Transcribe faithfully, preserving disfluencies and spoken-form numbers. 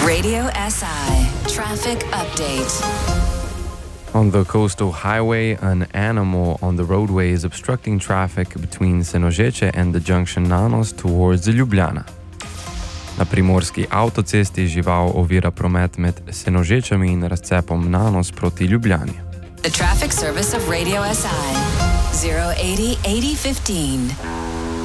Radio S I traffic update. On the coastal highway, an animal on the roadway is obstructing traffic between Senožeče and the junction Nanos towards Ljubljana. Na primorski avtocesti žival ovira promet med Senožečami in razcepom Nanos proti Ljubljani. The traffic service of Radio S I zero eighty eighty fifteen.